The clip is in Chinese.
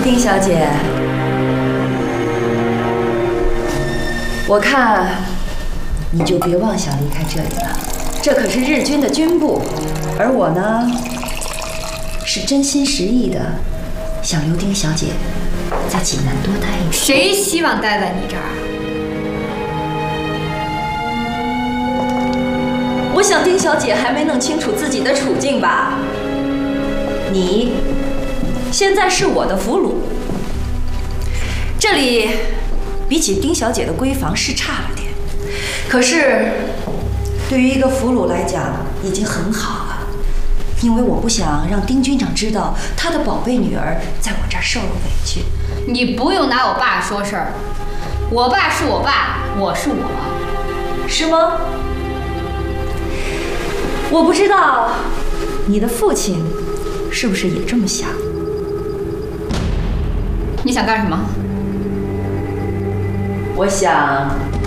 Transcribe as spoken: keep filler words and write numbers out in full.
丁小姐，我看你就别妄想离开这里了。这可是日军的军部，而我呢，是真心实意的想留丁小姐在济南多待一点。 谁希望待在你这儿？ 我想丁小姐还没弄清楚自己的处境吧？你现在是我的俘虏，这里比起丁小姐的闺房是差了点，可是对于一个俘虏来讲已经很好了，因为我不想让丁军长知道他的宝贝女儿在我这儿受了委屈。 你不用拿我爸说事儿，我爸是我爸，我是我， 是吗？我不知道你的父亲是不是也这么想？ 你想干什么？ 我想